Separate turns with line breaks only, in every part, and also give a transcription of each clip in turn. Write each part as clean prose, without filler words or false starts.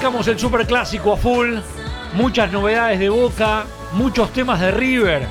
Arrancamos el superclásico a full. Muchas novedades de Boca, muchos temas de River.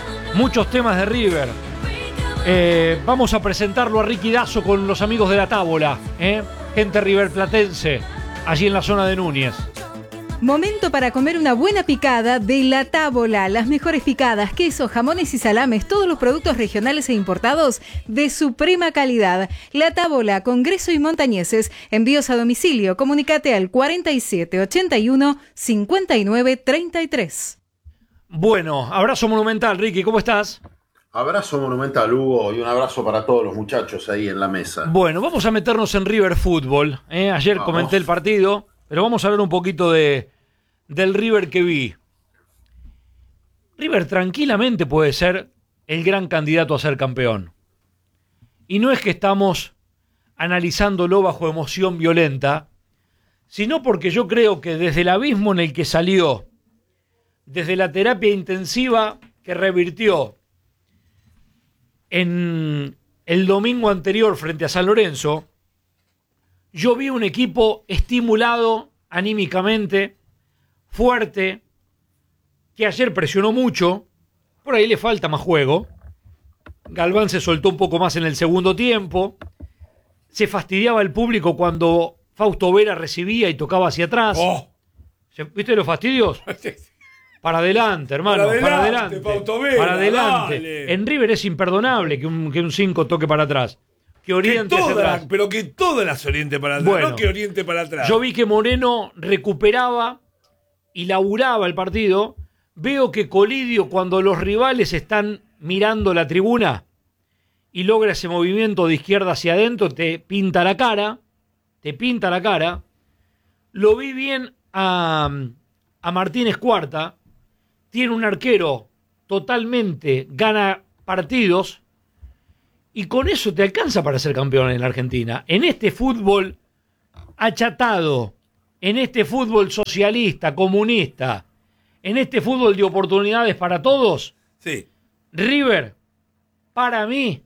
Vamos a presentarlo a Ricky Dazo con los amigos de la Tábola, gente riverplatense, allí en la zona de Núñez.
Momento para comer una buena picada de La Tábola. Las mejores picadas, quesos, jamones y salames, todos los productos regionales e importados de suprema calidad. La Tábola, Congreso y Montañeses. Envíos a domicilio. Comunicate al 4781 5933.
Bueno, abrazo monumental, Ricky, ¿cómo estás?
Abrazo monumental, Hugo, y un abrazo para todos los muchachos ahí en la mesa.
Bueno, vamos a meternos en River Fútbol. Ayer comenté el partido, pero vamos a hablar un poquito del River que vi. River tranquilamente puede ser el gran candidato a ser campeón. Y no es que estamos analizándolo bajo emoción violenta, sino porque yo creo que desde el abismo en el que salió, desde la terapia intensiva que revirtió en el domingo anterior frente a San Lorenzo, yo vi un equipo estimulado anímicamente, fuerte, que ayer presionó mucho, por ahí le falta más juego. Galván se soltó un poco más en el segundo tiempo, se fastidiaba el público cuando Fausto Vera recibía y tocaba hacia atrás. ¿Viste los fastidios? Para adelante, hermano, para adelante. Fausto Vera, para adelante. Dale. En River es imperdonable que un 5 toque para atrás. Que oriente hacia atrás.
Pero que todas las oriente para atrás, bueno, no que oriente para atrás.
Yo vi que Moreno recuperaba y laburaba el partido. Veo que Colidio, cuando los rivales están mirando la tribuna y logra ese movimiento de izquierda hacia adentro, te pinta la cara. Lo vi bien a Martínez Cuarta. Tiene un arquero totalmente, gana partidos y con eso te alcanza para ser campeón en la Argentina. En este fútbol achatado, en este fútbol socialista, comunista, en este fútbol de oportunidades para todos,
sí.
River, para mí,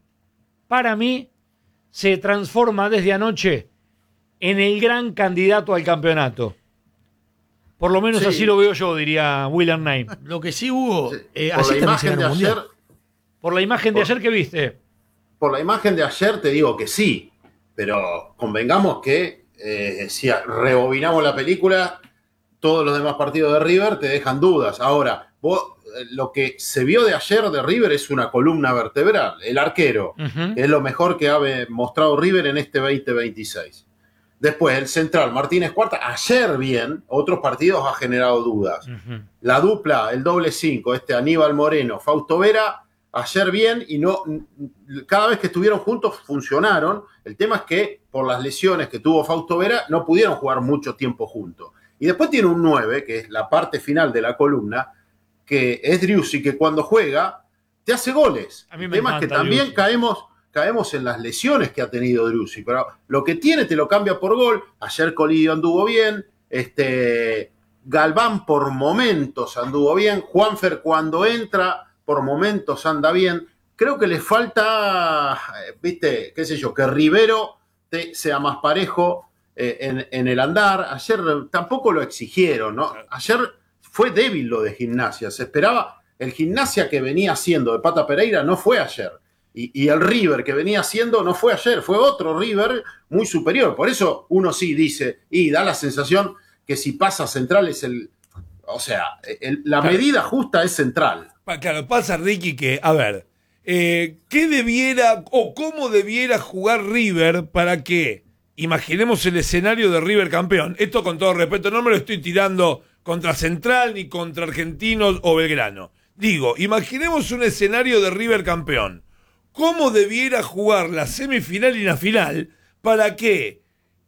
se transforma desde anoche en el gran candidato al campeonato. Por lo menos así lo veo yo, diría William Knight.
Lo que sí hubo,
por la imagen de ayer.
Por la imagen de ayer que viste.
Por la imagen de ayer te digo que sí, pero convengamos que si rebobinamos la película, todos los demás partidos de River te dejan dudas. Ahora, lo que se vio de ayer de River es una columna vertebral, el arquero, que es lo mejor que ha mostrado River en este 2026. Después, el central, Martínez Cuarta, ayer bien, otros partidos ha generado dudas. La dupla, el doble 5, Aníbal Moreno, Fausto Vera, ayer bien, y no, cada vez que estuvieron juntos funcionaron. El tema es que por las lesiones que tuvo Fausto Vera no pudieron jugar mucho tiempo juntos. Y después tiene un 9, que es la parte final de la columna, que es Driussi, que cuando juega te hace goles. El tema es que también caemos en las lesiones que ha tenido Driussi, pero lo que tiene te lo cambia por gol. Ayer Colidio anduvo bien, Galván por momentos anduvo bien, Juanfer cuando entra por momentos anda bien. Creo que le falta, que Rivero sea más parejo en el andar. Ayer tampoco lo exigieron, ¿no? Ayer fue débil lo de Gimnasia, se esperaba, el Gimnasia que venía haciendo de Pata Pereira no fue ayer. Y el River que venía haciendo no fue ayer, fue otro River muy superior. Por eso uno sí dice, y da la sensación que si pasa Central es la medida justa es Central.
Claro, pasa, Ricky, que, a ver, ¿qué debiera o cómo debiera jugar River para que, imaginemos el escenario de River campeón? Esto con todo respeto, no me lo estoy tirando contra Central ni contra Argentinos o Belgrano. Digo, imaginemos un escenario de River campeón. ¿Cómo debiera jugar la semifinal y la final para que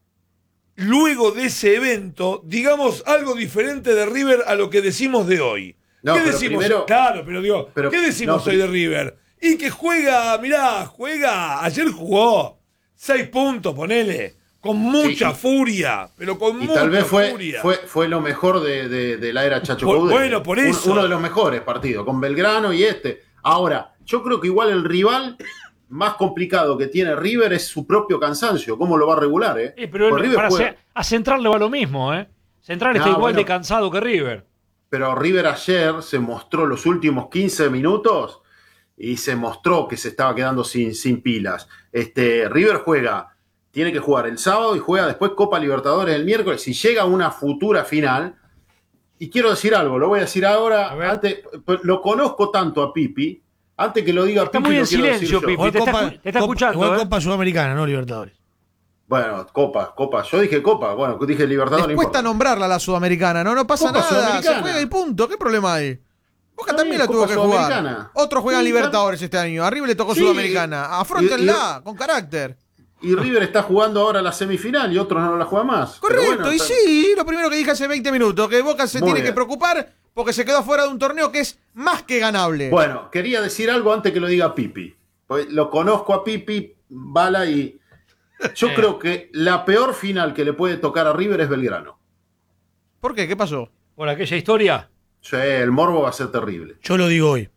luego de ese evento digamos algo diferente de River a lo que decimos de hoy?
No,
¿Qué decimos?
Primero,
¿qué decimos hoy de River? Y que juega, ayer jugó 6 puntos, ponele, con mucha furia, pero con mucha
tal vez
furia.
Fue lo mejor de la era Chacho Coudet.
Bueno, por eso.
Uno de los mejores partidos, con Belgrano y Ahora, yo creo que igual el rival más complicado que tiene River es su propio cansancio. ¿Cómo lo va a regular?
Pero River a Central le va lo mismo, Central está
No,
igual
bueno.
de cansado que River.
Pero River ayer se mostró los últimos 15 minutos y se mostró que se estaba quedando sin pilas. River tiene que jugar el sábado y juega después Copa Libertadores el miércoles. Si llega a una futura final, y quiero decir algo, lo voy a decir ahora, lo conozco tanto a Pipi, antes que lo diga
Está
Pipi,
muy en
lo quiero decir
silencio,
yo.
Pipi. Te está escuchando.
Igual Copa Sudamericana, no Libertadores.
Bueno, Copa. Yo dije Copa, bueno, dije Libertadores.
Les
no
cuesta
importa.
nombrarla la Sudamericana, no pasa
Copa
nada,
Sudamericana.
se juega y punto, ¿qué problema hay? Boca
Está
también
bien,
la tuvo
Copa
que jugar.
Sudamericana.
Otros juegan
Sí,
Libertadores este año, arriba le tocó
Sí,
Sudamericana. Afróntenla, con carácter.
Y River está jugando ahora la semifinal y otros no la juega más. Pero
Correcto,
bueno,
y sí, lo primero que dije hace 20 minutos, que Boca se
Muy
tiene
bien.
que preocupar porque se quedó fuera de un torneo que es más que ganable.
Bueno, quería decir algo antes que lo diga Pipi. Pues lo conozco a Pipi, Bala, y yo creo que la peor final que le puede tocar a River es Belgrano.
¿Por qué? ¿Qué pasó?
Por aquella historia.
Sí, el morbo va a ser terrible.
Yo lo digo hoy.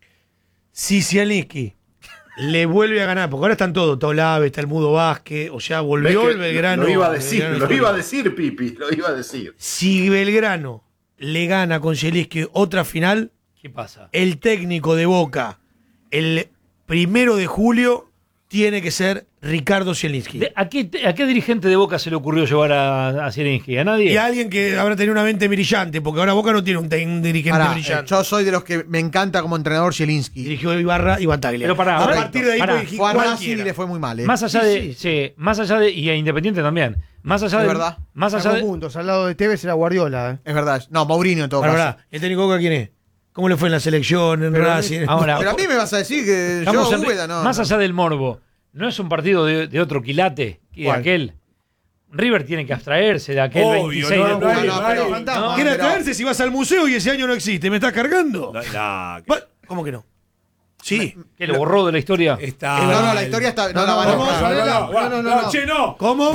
Si Zielinski le vuelve a ganar, porque ahora están todos, Tolave, está el Mudo Vázquez, o sea, volvió
¿Ves que
el Belgrano.
Lo iba a decir,
Belgrano
lo
histórico.
iba a decir Pipi, lo iba a decir.
Si Belgrano le gana con Zielinski otra final,
¿Qué pasa?
el técnico de Boca, el 1 de julio, tiene que ser Ricardo Zielinski.
¿A qué dirigente de Boca se le ocurrió llevar a Zielinski? ¿A nadie?
Y alguien que habrá tenido una mente brillante, porque ahora Boca no tiene un dirigente
Pará,
brillante.
yo soy de los que me encanta como entrenador Zielinski.
Dirigió Ibarra y Bataglia.
Pero pará,
a
correcto,
partir de ahí
pará.
puede dirigir
Fue a Racing y
cualquiera.
le fue muy mal.
Más allá
Sí,
de, y a Independiente también. Más allá
Es
de,
verdad.
más allá
Sacó
de,
puntos. Al lado de Tevez era Guardiola.
Es verdad. No, Mourinho en todo
Pará,
caso.
pará, ¿el técnico Boca quién es? ¿Cómo le fue en la selección, en Racing?
ahora,
Pero a mí me vas a decir que
estamos
yo,
en-
Úbeda, no.
más
no.
allá del morbo, ¿no es un partido de otro quilate que
¿Cuál?
aquel? River tiene que abstraerse de aquel
Obvio,
26 de
no,
julio.
no, pero
fantasma.
¿Quiere
pero-
atraerse si vas al museo y ese año no existe? ¿Me estás cargando?
No,
¿Cómo que no? Sí.
¿Qué lo borró de la historia?
está.
No, la historia está. No, la van a
vamos
borrar.
a ver. No.
Che, no.
¿Cómo?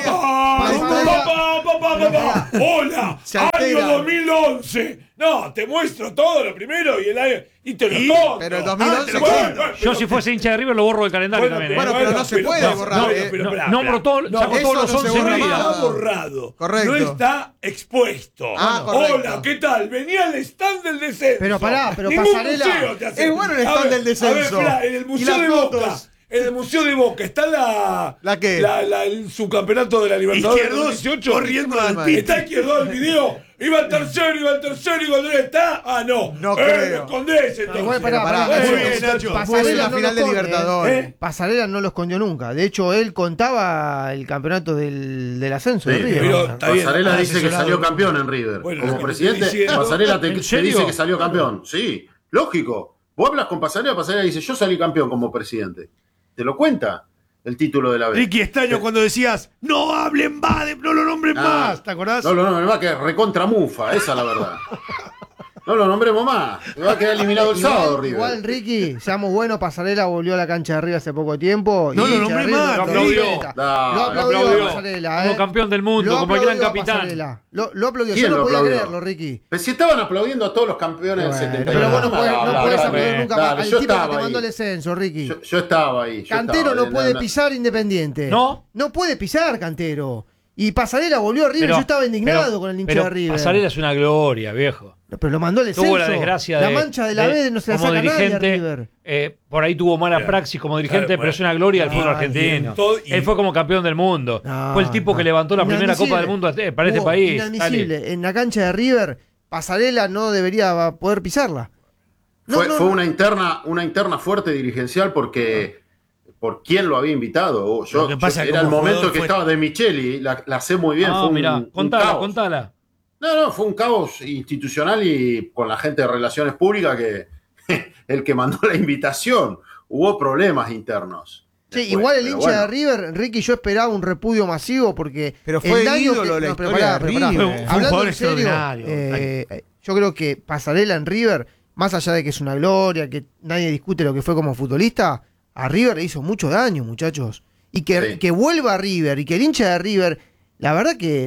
Hola,
Se
año
altera.
2011. No, te muestro todo lo primero y el año y te lo
¿Y?
conto.
Pero el 2011
Yo si fuese hincha de River lo borro del calendario también.
bueno, pero no se puede borrar,
Nombro todo, saco
eso
todos los
no se
11
borra
enseguida.
más.
Está borrado.
Correcto.
No está expuesto.
Ah, correcto.
Hola, ¿qué tal? Venía al stand del descenso.
Pero pará, pero
Ningún
Pasarela-
museo te hace-
Es bueno el
A
stand
ver,
del descenso.
A ver, esperá, en el
Y
Museo
las
de Boca.
fotos.
En el Museo de Boca está la.
¿La qué?
El subcampeonato de la Libertadores
Izquierdos
2018.
corriendo al
pito.
Está Izquierdo el video. Iba el tercero y cuando no está. Ah, no.
No creo.
Me escondés entonces.
Igual, pará,
pará,
pará.
muy
bien, Nacho.
Pasarela
la
no
final
lo
de
esconde,
Libertadores.
Pasarela no lo escondió nunca. De hecho, él contaba el campeonato del ascenso de
Sí,
River.
pero está bien.
Pasarela dice que
asesorado.
salió campeón en River.
Bueno,
Como
lo que
presidente,
estoy diciendo-
Pasarela
¿En
te
serio?
dice que salió campeón. Sí, lógico. Vos hablas con Pasarela dice, yo salí campeón como presidente. Te lo cuenta el título de la B.
Ricky Estaño cuando decías, no hablen más, no lo nombren
Ah,
más, ¿te acordás?
No, más que recontra mufa, esa es la verdad. No lo nombremos más. Me va a quedar eliminado el sábado, River.
Igual, Ricky, seamos buenos, Pasarela volvió a la cancha de River hace poco tiempo.
No
y
lo
hincha de
nombré
River
más,
lo
aplaudió.
aplaudió.
Dale,
Lo aplaudió
aplaudió.
a Pasarela,
Como campeón del mundo, como el gran
aplaudió a
capitán.
Pasarela. Lo aplaudió.
¿Quién
Yo no
lo
podía
aplaudió?
creerlo, Ricky.
Pero si estaban aplaudiendo a todos los campeones del
Bueno,
71.
pero vos no podés
Dale,
aplaudir nunca más
dale,
al
yo
tipo que te
estaba
mandó al
ahí.
descenso, Ricky.
Yo estaba ahí.
Cantero no puede pisar Independiente.
¿No?
No puede pisar Cantero. Y Pasarela volvió a River. Yo estaba indignado con el hincha
pero
de River.
Pasarela es una gloria, viejo.
No, pero lo mandó al descenso.
Tuvo la desgracia de.
mancha de la B no se la
como
saca nadie a
dirigente,
River.
por ahí tuvo mala praxis como dirigente,
Claro,
pero es una gloria del fútbol
no,
argentino.
y-
Él fue como campeón del mundo.
No,
fue el tipo que levantó la primera
Inadmisible.
Copa del Mundo para este
Hugo,
país.
Inadmisible.
Dale.
En la cancha de River, Pasarela no debería poder pisarla. No,
fue
no,
fue
no.
una interna fuerte dirigencial porque por quién lo había invitado.
Lo que pasa
Era el
como
momento
jugador
que
fue-
estaba de Micheli, la sé muy bien.
Ah,
fue un,
mirá,
un
contala,
caos.
contala.
No, fue un caos institucional y con la gente de Relaciones Públicas que el que mandó la invitación. Hubo problemas internos.
Sí,
después,
igual el
pero
hincha
bueno.
de River, Ricky, yo esperaba un repudio masivo porque.
Pero fue
el daño
ídolo de la
pero
historia
pará,
de
pero pará.
River.
Fue un
Hablando
jugador
en serio,
extraordinario.
yo creo que Pasarela en River, más allá de que es una gloria, que nadie discute lo que fue como futbolista, a River le hizo mucho daño, muchachos. Y que,
Sí.
que vuelva a River y que el hincha de River, la verdad que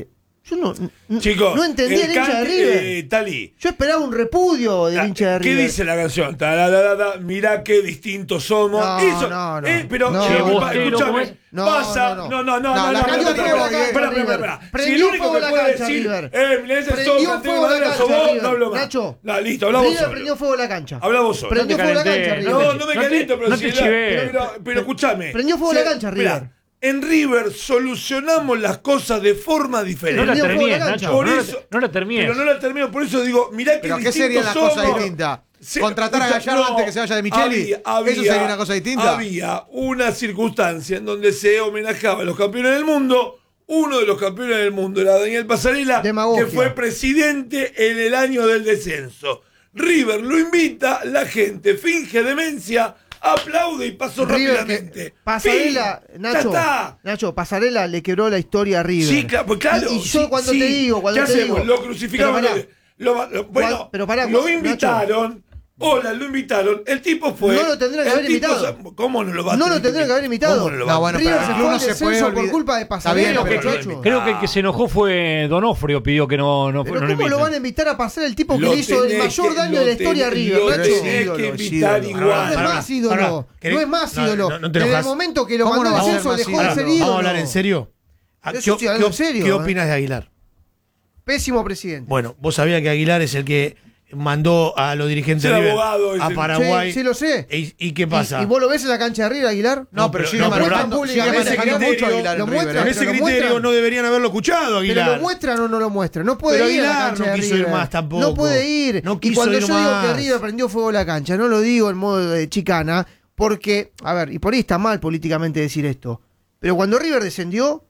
Yo
Chicos,
no entendí el hincha de River.
Talí.
Yo esperaba un repudio del hincha de River.
¿Qué dice la canción? Mirá qué distintos somos.
No,
Eso,
no.
pero
No,
escúchame.
No,
pasa.
no.
No.
la prendió fuego la cancha, River.
Si el
Prendió
único
fuego
que
la
puede
cancha,
decir,
River.
Milanesa
Prendió fuego la cancha, River.
no hablo más.
Nacho,
No, listo, hablamos
River
solo.
prendió fuego la cancha.
Hablamos solo.
Prendió fuego la cancha, River.
No me caliento, pero
no te chives.
Pero escúchame.
Prendió fuego la cancha, River.
Mirá, en River solucionamos las cosas de forma diferente.
No la
Prendió fuego
termines,
la cancha.
Nacho.
Por
No
eso-
no la termines.
Pero no la termino, por eso digo, mirá qué
¿Pero qué
distintos
serían las
somos.
cosas distintas? ¿Contratar a Gallardo
No,
antes que se vaya de Micheli? ¿Eso sería una cosa distinta?
Había una circunstancia en donde se homenajeaba a los campeones del mundo. Uno de los campeones del mundo era Daniel Pasarela,
Demagogia.
que fue presidente en el año del descenso. River lo invita, la gente finge demencia, aplaude y pasó
River
rápidamente.
que Pasarela,
Fin,
Nacho,
ya está.
Pasarela le quebró la historia a River.
Sí, claro, pues claro.
Y yo
sí,
cuando
sí.
te digo,
¿Qué hacemos?
digo,
Lo crucificamos.
pero pará.
Bueno,
pero pará,
lo
Nacho.
invitaron. Hola, lo invitaron. El tipo fue.
No lo tendrían que
el
haber
tipo
invitado.
¿Cómo no lo va a
No lo
tener
tendrían que haber invitado.
¿Cómo no lo va a
No, bueno,
River
pero
se fue
uno
al
se puede
descenso por
olvidar.
culpa de
Está
Pasarela,
bien, pero-
muchacho.
Creo que el que se enojó fue Donofrio, pidió que no
Pero
no lo
¿cómo lo
inviten.
van a invitar a pasar el tipo que
Lo
le hizo el
tenés
mayor
que-
daño de la historia a River,
lo
Nacho?
tenés
ídolo,
que
es
invitar
ídolo.
No
igual.
es
Pará,
más ídolo.
pará.
No es más
No,
ídolo.
no te
Desde el
enojas.
momento que lo
¿Cómo
mandó
no va
al
a ser
descenso
más
dejó de
ídolo?
ser
Vamos
ídolo.
a hablar en serio.
Yo estoy hablando en serio,
¿Qué opinas de Aguilar?
Pésimo presidente.
Bueno, vos sabías que Aguilar es el que mandó a los dirigentes
Es el
de River
abogado, es
a
el-
Paraguay.
Sí, lo sé.
¿Y qué pasa?
¿Y vos lo ves en la cancha de River, Aguilar?
No, pero sigue
no, pero
manejando
no,
sigue
no,
manejando
ese
mucho a Aguilar
lo
en River.
muestra,
Con
¿eh?
ese
pero
criterio
muestran.
no deberían haberlo escuchado,
¿Pero
Aguilar.
lo muestran o no lo muestran? No puede
Pero
ir a la
Aguilar
cancha
no
de
quiso ir
River.
más tampoco.
No puede ir.
No
Y
quiso
cuando
ir
yo digo
más.
que River prendió fuego la cancha, no lo digo en modo de chicana, porque, a ver, y por ahí está mal políticamente decir esto, pero cuando River descendió,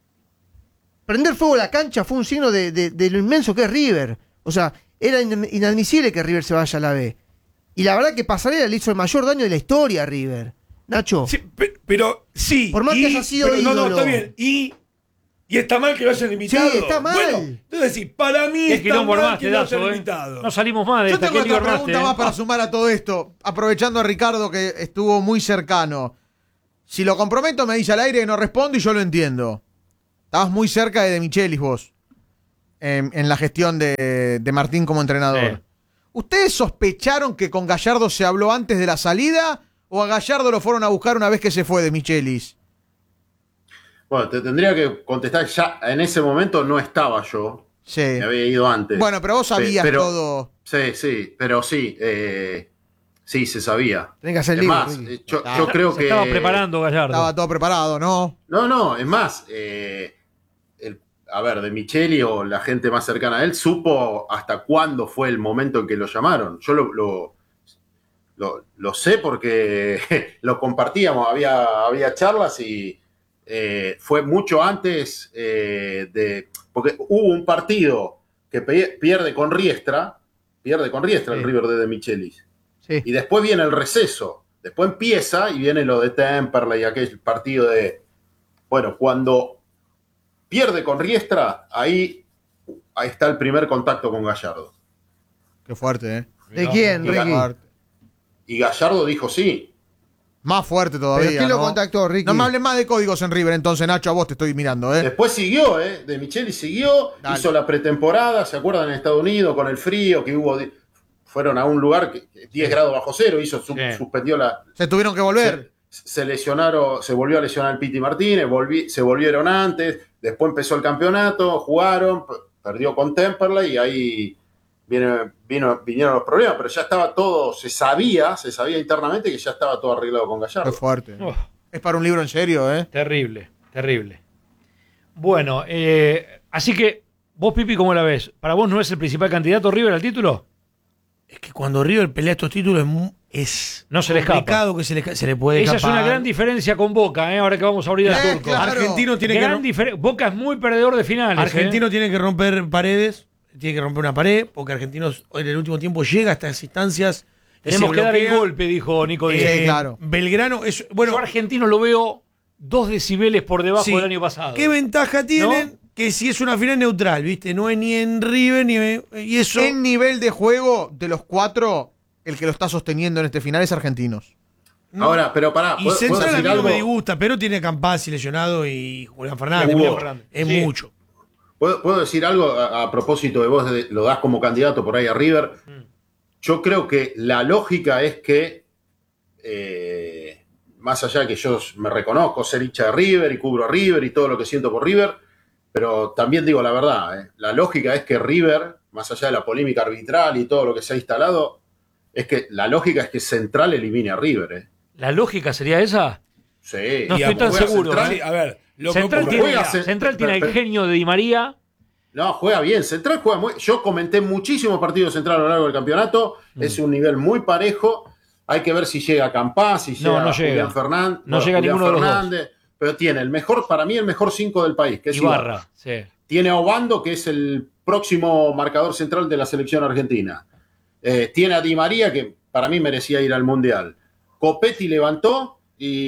prender fuego a la cancha fue un signo de lo inmenso que es River. O sea, era inadmisible que River se vaya a la B. Y la verdad que Pasarela le hizo el mayor daño de la historia a River. Nacho.
Sí, pero sí.
Por más que haya sido
pero no,
ídolo.
está bien. Y está mal que lo hayan invitado.
Sí, está mal.
Bueno, entonces sí, para mí
Qué
está
quilombo
mal
armaste,
que lo
Dazo,
hayan invitado.
No salimos más de
Yo
esta.
tengo
¿Qué lío
otra
armaste?
pregunta más para sumar a todo esto, aprovechando a Ricardo que estuvo muy cercano. Si lo comprometo me dice al aire que no respondo y yo lo entiendo. Estabas muy cerca de Michelis vos, en la gestión de Martín como entrenador.
Sí.
¿Ustedes sospecharon que con Gallardo se habló antes de la salida o a Gallardo lo fueron a buscar una vez que se fue de Michelis?
Bueno, te tendría que contestar ya. En ese momento no estaba yo.
Sí.
Me había ido antes.
Bueno, pero vos sabías
Pero-
todo.
Sí, pero sí. Sí, se sabía.
Tenés que hacer
Es
libro,
más,
Ricky.
yo creo
Se
que.
estaba preparando Gallardo.
Estaba todo preparado, ¿no?
No, es más. A ver, de Micheli o la gente más cercana a él supo hasta cuándo fue el momento en que lo llamaron. Yo lo sé porque lo compartíamos, había charlas y fue mucho antes porque hubo un partido que pierde con Riestra el River de De Michelis.
Sí.
Y después viene el receso. Después empieza y viene lo de Temperley, aquel partido de... Bueno, cuando pierde con Riestra, ahí está el primer contacto con Gallardo.
Qué fuerte, ¿eh?
¿De quién,
Y
Ricky?
Y Gallardo dijo sí.
Más fuerte todavía.
¿Pero quién lo
¿no?
contactó, Ricky?
No me hables más de códigos en River, entonces, Nacho, a vos te estoy mirando, ¿eh?
Después siguió, De Micheli siguió,
Dale.
hizo la pretemporada, ¿se acuerdan? En Estados Unidos, con el frío que hubo... Fueron a un lugar que 10 grados bajo cero, suspendió la...
Se tuvieron que volver.
Se lesionaron, se volvió a lesionar el Piti Martínez, se volvieron antes, después empezó el campeonato, jugaron, perdió con Temperley y ahí vinieron los problemas, pero ya estaba todo, se sabía internamente que ya estaba todo arreglado con
Qué
Gallardo.
fuerte.
Uf,
Es para un libro en serio, ¿eh?
terrible. Bueno, así que vos, Pipi, ¿cómo la ves? ¿Para vos no es el principal candidato River al título?
Es que cuando River pelea estos títulos es
No se le escapa.
complicado que se le puede
Esa
escapar.
es una gran diferencia con Boca, ahora que vamos a abrir el turco.
claro.
Argentino tiene
Gran
que
Boca es muy perdedor de finales.
Argentino tiene que romper paredes, tiene que romper una pared, porque Argentino en el último tiempo llega a estas instancias. y
Tenemos
se
que dar el
bloquea.
golpe, dijo Nico Díaz.
Sí, claro.
Belgrano es
Yo
bueno.
Argentino lo veo 2 decibeles por debajo
Sí.
del año pasado.
¿Qué ventaja tienen?
¿No?
Que si es una final neutral, ¿viste? No es ni en River y eso.
En nivel de juego, de los cuatro, el que lo está sosteniendo en este final es Argentinos.
No.
Ahora, pero pará,
Y
¿puedo
Central a
decir
mí no
algo?
me disgusta, pero tiene Campazzi lesionado y Julián Fernández.
Hugo.
Es
Sí.
mucho.
¿Puedo decir algo a propósito de vos? Lo das como candidato por ahí a River. Yo creo que la lógica es que, más allá de que yo me reconozco ser hincha de River y cubro a River y todo lo que siento por River, pero también digo la verdad, la lógica es que River, más allá de la polémica arbitral y todo lo que se ha instalado, es que la lógica es que Central elimine a River.
¿La lógica sería esa?
Sí.
No estoy tan
juega
seguro.
Central,
Sí, a ver, lo que
Central
ocurre-
tiene,
juega
Central tiene el genio de Di María.
No, juega bien. Central juega muy. Yo comenté muchísimos partidos de Central a lo largo del campeonato. Es un nivel muy parejo. Hay que ver si llega Campás, si llega
No llega.
Julián Fernández.
No llega
Julián
ninguno de los dos.
Fernández, pero tiene el mejor, para mí, el mejor 5 del país, que es
Ibarra. Sí.
Tiene a Obando, que es el próximo marcador central de la selección argentina. Tiene a Di María, que para mí merecía ir al Mundial. Copetti levantó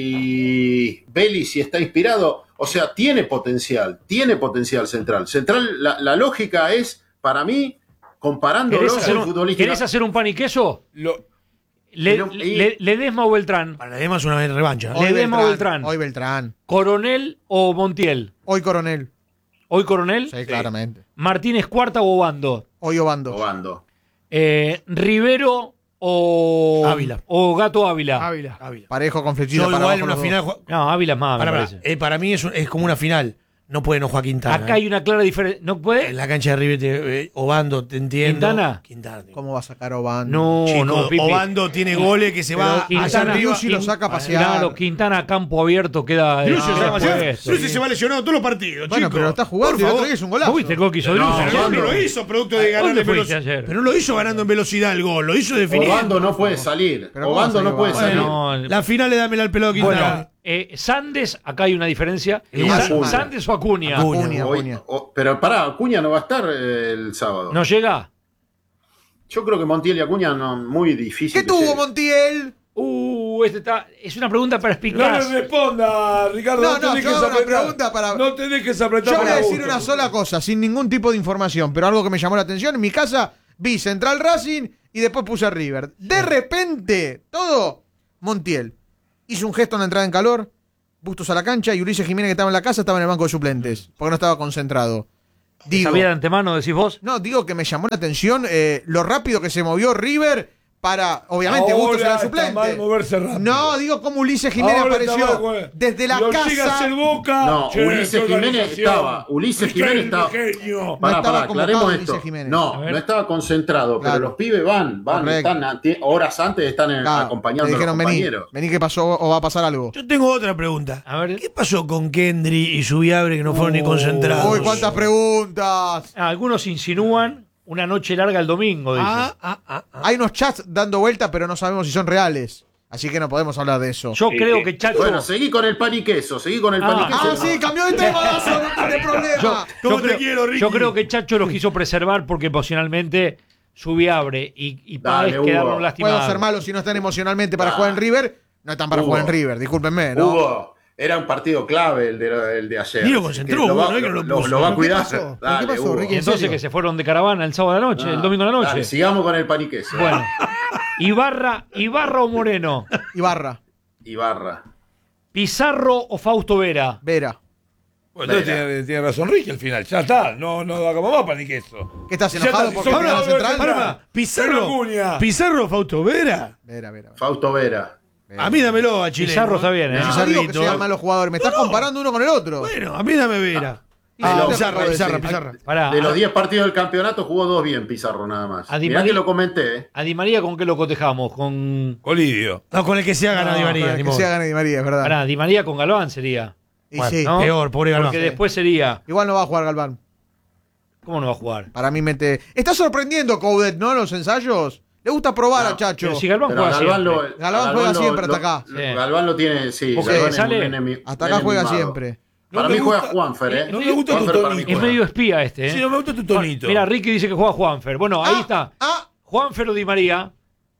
y Belli, si está inspirado, o sea, tiene potencial Central. Central, la lógica es, para mí, comparándolo
¿Querés hacer un pan y queso?
lo-
Ledesma o Beltrán.
Para Ledesma es una revancha.
Hoy
Ledesma o Beltrán.
Hoy Beltrán.
¿Coronel o Montiel?
Hoy Coronel.
¿Hoy Coronel?
Sí, claramente.
¿Martínez Cuarta o Obando?
Hoy Obando.
Obando.
¿Rivero o
Ávila.
o Gato Ávila?
Ávila.
Parejo con flechita
Yo
para
igual
abajo
en una
los
final.
dos.
No, Ávila es más, me parece.
Para mí es como una final. No puede no jugar Quintana.
Acá hay una clara diferencia. ¿No puede?
En la cancha de River, Obando, te entiendo.
¿Quintana?
¿Cómo va a sacar a Obando?
No,
Chico,
no, Pipi.
Obando tiene goles que se va
Pero
allá
Quintana-
arriba.
Driussi lo saca a pasear.
Claro, Quintana a campo abierto queda.
Driussi se va lesionado todos los partidos,
Bueno,
chico.
pero lo está jugando
Por
y el otro
favor.
día es un golazo.
¿Vos viste el gol que hizo
No,
Driussi?
Pero
Obando.
no lo hizo producto de ganar
¿Dónde
en
fuiste
velocidad.
ayer?
Pero no lo hizo ganando en velocidad el gol, lo hizo definiendo.
Obando no puede salir.
Pero
Obando
¿cómo
no puede
salió
salir.
No,
La final le dámela al pelado Quintana.
bueno, Sandes, acá hay una diferencia.
Acuña.
¿Sandes o Acuña?
Acuña.
Pero pará, Acuña no va a estar el sábado.
¿No llega?
Yo creo que Montiel y Acuña no, muy difícil.
¿Qué
que
tuvo
llegue.
Montiel?
Es una pregunta
No
perspicaz.
le responda, Ricardo.
No,
te
yo
dejes
hago una
apretar.
pregunta para-
No te dejes apretar.
Yo voy a
para
decir
gusto.
una sola cosa, sin ningún tipo de información, pero algo que me llamó la atención. En mi casa vi Central Racing y después puse a River. De repente, todo, Montiel hizo un gesto en la entrada en calor, Bustos a la cancha y Ulises Jiménez, que estaba en la casa, estaba en el banco de suplentes, porque no estaba concentrado. Digo,
¿Sabía de antemano, decís vos?
no, digo que me llamó la atención lo rápido que se movió River para, obviamente,
Ahora
Bustos era el
está
suplente.
mal moverse rápido.
No, digo cómo Ulises Jiménez
Ahora está
apareció
mal,
desde la
Lo llega a
casa.
hacer Boca.
No,
Che,
Ulises
qué
Jiménez
organización.
estaba. Ulises Jiménez estaba.
Genio.
No estaba
Pará, aclaremos
convocado
esto.
Ulises Jiménez.
A
No,
ver.
no estaba concentrado,
Claro.
pero los pibes van,
Correcto.
horas antes están
Claro,
acompañando
le
a los
dijeron, vení,
compañeros.
vení que pasó o va a pasar algo.
Yo tengo otra pregunta.
A ver.
¿Qué pasó con Kendry y Subiabre que no fueron ni concentrados?
Uy, cuántas preguntas.
Algunos insinúan una noche larga el domingo, dicen.
Hay unos chats dando vuelta, pero no sabemos si son reales. Así que no podemos hablar de eso.
Yo creo que Chacho.
Bueno, seguí con el pan y queso, seguí con el pan y queso.
Ah, sí, cambió de tema, no tiene problema.
¿Cómo te quiero, Ricky?
yo creo que Chacho los quiso preservar porque emocionalmente Subiabre y
Dale,
Páez quedaron
Hugo.
lastimados.
Puedo ser malo si no están emocionalmente para jugar en River. No están para jugar en River, discúlpenme, ¿no?
Hugo, era un partido clave el de ayer.
Ni lo
Así
concentró,
que lo
Hugo,
va-
no es que no lo puso.
lo va a
¿Pero qué
cuidar.
pasó?
Dale,
¿Pero qué pasó,
Hugo.
Ricky?
Y
¿En
entonces
serio?
que se fueron de caravana el sábado a la noche, el domingo a la noche.
Dale, sigamos con el pan y queso.
Bueno, Ibarra o Moreno,
Ibarra,
Ibarra.
Pizarro o Fausto Vera.
Vera.
Bueno, entonces tiene razón Ricky al final. Ya está. No hagamos más pan y queso.
¿Qué estás
Ya
enojado
está,
porque
son
gana
los
Central?
dos de
Pará,
Pero Acuña.
Pizarro Fausto Vera.
Vera, Vera.
Fausto Vera.
A mí dámelo a Chile.
Pizarro está bien, ¿eh?
No digo que
Pizarrito.
sean malos jugadores, me estás comparando uno con el otro.
Bueno, a mí dame Vera. Pizarra.
Pará,
De los 10 partidos del campeonato jugó 2 bien Pizarro nada más.
A Di
Mirá
María-
que lo comenté, ¿eh?
a Di María, ¿con qué lo cotejamos? Con.
Colidio.
No, con el que se haga
No,
Di María.
con el
ni
que
modo.
sea gane Di María, es verdad.
Pará, Di María con Galván sería.
Y
Bueno,
sí,
¿no?
Peor, pobre Galván.
Porque después sería.
igual no va a jugar Galván.
¿Cómo no va a jugar?
Para mí mete. Está sorprendiendo Coudet, ¿no? Los ensayos. Le gusta probar
No,
a Chacho.
Pero si Galván
Pero
juega
Galván
siempre.
Galván juega siempre hasta acá.
Sí.
Galván lo tiene, sí.
Porque
Galván es
sale-
un nene
Hasta acá juega
mimado.
siempre.
No
Para
me
mí juega
gusta-
Juanfer, ¿eh?
no me gusta tu
Juanfer para mí
tonito.
Es
juega.
medio espía este, ¿eh?
Sí, no me gusta tu tonito.
Mira, Ricky dice que juega Juanfer. Bueno, ahí está.
Ah,
Juanfer o Di María.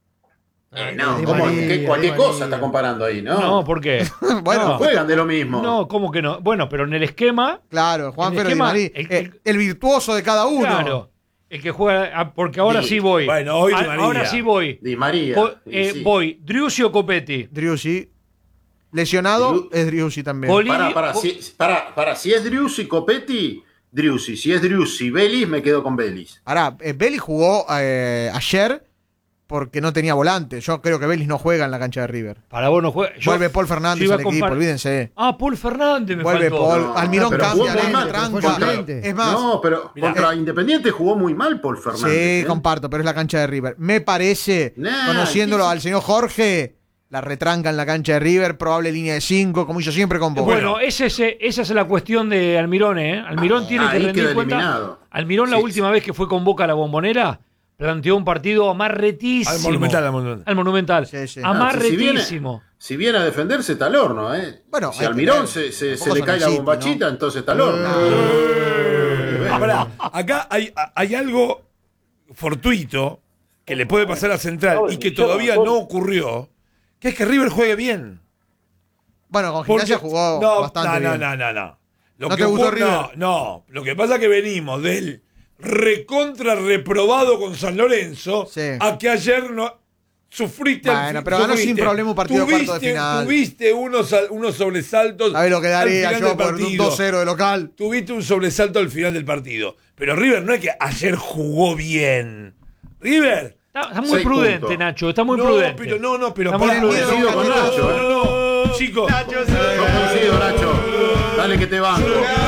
No,
Di
¿cómo?
María,
¿Qué- cualquier
Di
cosa
María.
está comparando ahí, ¿no?
No, ¿por qué?
bueno,
No.
Juegan de lo mismo.
No, ¿cómo que no? Bueno, pero en el esquema,
claro, Juan
el
Ferro Di
esquema-
María.
el-
El virtuoso de cada uno.
claro. El que juega. Porque ahora sí voy.
Bueno, hoy Di María.
Ahora sí voy.
Di María. Y sí.
Voy. Driussi o Copetti.
Driussi. Lesionado
Driu-
es Driussi también.
Coli-
Para, si es Driussi Copetti, Driussi. Si es Driussi, Vélez, me quedo con Vélez.
Ahora, Vélez jugó ayer porque no tenía volante. Yo creo que Vélez no juega en la cancha de River.
Para vos no juega.
Vuelve Paul Fernández al equipo, olvídense.
Paul Fernández me
Vuelve
faltó.
Paul. Almirón
pero
cambia,
jugó muy mal,
tranca. Es más,
No, pero contra Independiente jugó muy mal Paul Fernández.
sí, comparto, pero es la cancha de River. Me parece,
Nah,
conociéndolo al señor Jorge, la retranca en la cancha de River, probable línea de 5, como hizo siempre con Boca.
Bueno, esa es la cuestión de Almirón, ¿eh? Almirón tiene que
ahí
rendir
queda
cuenta.
eliminado.
Almirón, la
Sí,
última vez que fue con Boca a la Bombonera, planteó un partido amarretísimo. Al Monumental.
Sí.
Amarretísimo.
Si viene a defenderse, está al horno, ¿eh?
Bueno,
si
hay que
Almirón
ver.
se
Tampoco
le
son
cae la
así,
bombachita,
¿no?
entonces está al horno.
Pará, acá hay algo fortuito que le puede pasar a Central y que todavía no ocurrió, que es que River juegue bien.
Bueno, con Gimnasia jugó bastante bien.
No.
¿No te gustó River?
No. Lo que pasa es que venimos del recontra reprobado con San Lorenzo
Sí.
a que ayer no sufriste.
Bueno, pero ganó sin problema un partido de cuarto de final.
Tuviste unos sobresaltos.
¿Sabés lo que daría
al final
yo
del
por un
partido.
2-0 de local?
Tuviste un sobresalto al final del partido. Pero River no es que ayer jugó bien. River.
Está muy
6
prudente,
puntos.
Nacho. Está muy
no,
prudente.
pero
Está muy
pará.
prudente.
Coincido con Nacho,
No, chicos.
Yo coincido, Nacho. Dale que te banco.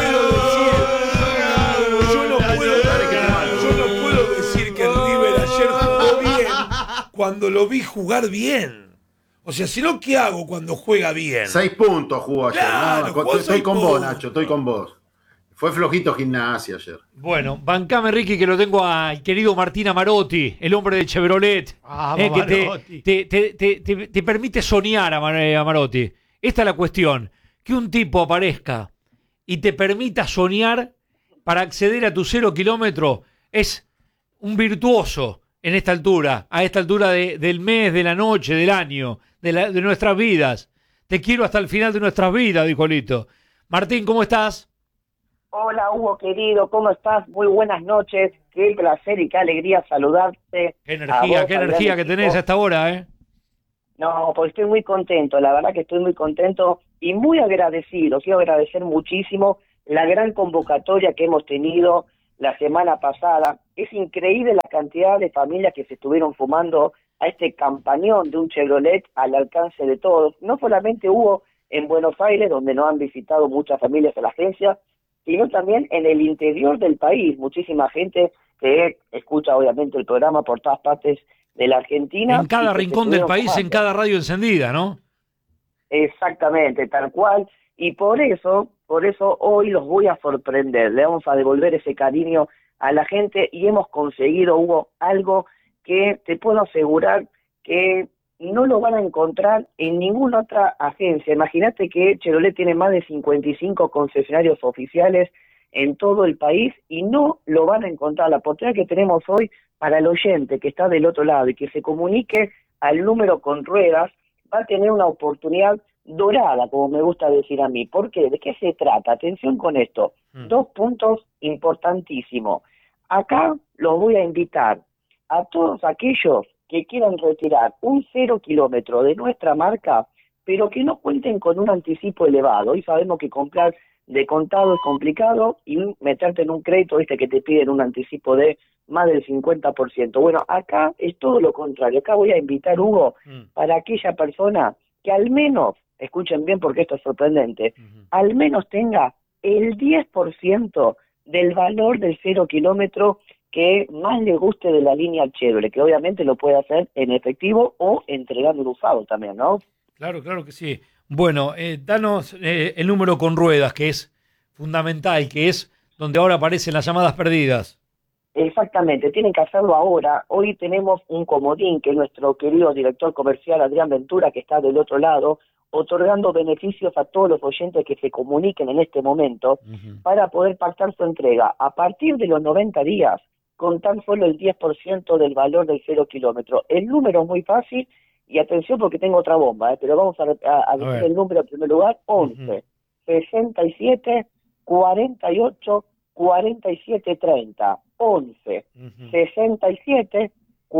Yo no puedo decir que River ayer jugó bien cuando lo vi jugar bien. O sea, si no, ¿qué hago cuando juega bien?
6 puntos jugó ayer.
Claro,
No,
jugó
estoy
6
con vos,
puntos.
Nacho, estoy con vos. Fue flojito Gimnasia ayer.
Bueno, bancame, Ricky, que lo tengo al querido Martín Amarotti, el hombre de Chevrolet. Que
Amarotti.
te permite soñar, Amarotti. Esta es la cuestión. Que un tipo aparezca y te permita soñar para acceder a tu 0 kilómetro es un virtuoso en esta altura, a esta altura del mes, de la noche, del año, de nuestras vidas. Te quiero hasta el final de nuestras vidas, dijo Lito. Martín, ¿cómo estás?
Hola Hugo querido, ¿cómo estás? Muy buenas noches, qué placer y qué alegría saludarte.
Qué energía que tenés a esta hora, ¿eh?
No, pues estoy muy contento, la verdad que estoy muy contento y muy agradecido. Quiero agradecer muchísimo la gran convocatoria que hemos tenido la semana pasada. Es increíble la cantidad de familias que se estuvieron fumando a este campañón de un Chevrolet al alcance de todos. No solamente hubo en Buenos Aires, donde nos han visitado muchas familias a la agencia, sino también en el interior del país. Muchísima gente que escucha obviamente el programa por todas partes de la Argentina.
En cada rincón del país, en cada radio encendida, ¿no?
Exactamente, tal cual. Y por eso hoy los voy a sorprender. Le vamos a devolver ese cariño a la gente y hemos conseguido, Hugo, algo que te puedo asegurar que no lo van a encontrar en ninguna otra agencia. Imagínate que Chevrolet tiene más de 55 concesionarios oficiales en todo el país y no lo van a encontrar. La oportunidad que tenemos hoy para el oyente que está del otro lado y que se comunique al número con ruedas, va a tener una oportunidad dorada, como me gusta decir a mí. ¿Por qué? ¿De qué se trata? Atención con esto. 2 puntos importantísimos. Acá los voy a invitar a todos aquellos que quieran retirar un 0 kilómetro de nuestra marca, pero que no cuenten con un anticipo elevado. Hoy sabemos que comprar de contado es complicado y meterte en un crédito, viste que te piden un anticipo de más del 50%. Bueno, acá es todo lo contrario. Acá voy a invitar, Hugo, para aquella persona que al menos, escuchen bien porque esto es sorprendente, al menos tenga el 10% del valor del 0 kilómetro que más le guste de la línea Chevrolet, que obviamente lo puede hacer en efectivo o entregando el usado también, ¿no?
Claro que sí. Bueno, danos el número con ruedas, que es fundamental, que es donde ahora aparecen las llamadas perdidas.
Exactamente, tienen que hacerlo ahora. Hoy tenemos un comodín que nuestro querido director comercial Adrián Ventura, que está del otro lado, otorgando beneficios a todos los oyentes que se comuniquen en este momento para poder pactar su entrega. A partir de los 90 días, con tan solo el 10% del valor del 0 kilómetro. El número es muy fácil, y atención porque tengo otra bomba, pero vamos a decir el número en primer lugar: 11 67 48 47 30. 11 67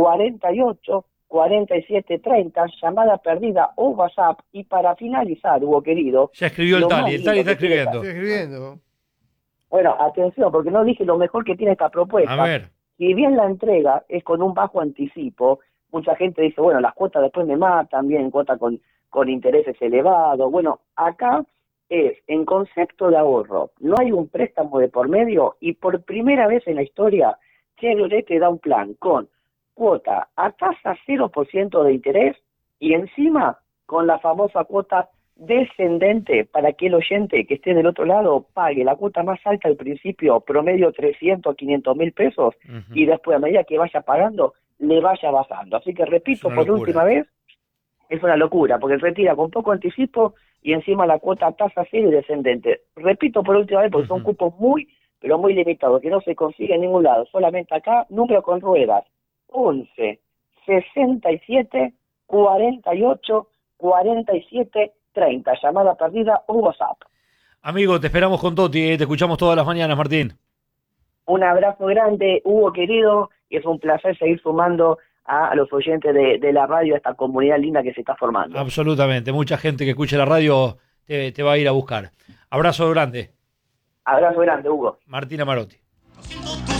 48 47 30, llamada perdida o WhatsApp. Y para finalizar, Hugo querido,
Ya escribió el Tali está escribiendo.
Estoy escribiendo.
Bueno, atención, porque no dije lo mejor que tiene esta propuesta.
A ver.
Si bien la entrega es con un bajo anticipo, mucha gente dice, bueno, las cuotas después me matan, bien, cuotas con intereses elevados. Bueno, acá es en concepto de ahorro. No hay un préstamo de por medio y por primera vez en la historia, Chevrolet te da un plan con cuota a tasa 0% de interés y encima con la famosa cuota descendente para que el oyente que esté del otro lado pague la cuota más alta al principio, promedio 300, 500 mil pesos, y después a medida que vaya pagando, le vaya bajando. Así que repito por última vez, es una locura, porque retira con poco anticipo y encima la cuota tasa cero y descendente. Repito por última vez, porque son cupos muy, pero muy limitados, que no se consigue en ningún lado, solamente acá, número con ruedas, 11 67 48 47 30, llamada perdida o WhatsApp.
Amigo, te esperamos con Toti, te escuchamos todas las mañanas, Martín.
Un abrazo grande, Hugo querido, y es un placer seguir sumando a los oyentes de la radio, a esta comunidad linda que se está formando.
Absolutamente, mucha gente que escuche la radio te va a ir a buscar. Abrazo grande.
Abrazo grande, Hugo.
Martín Amarotti.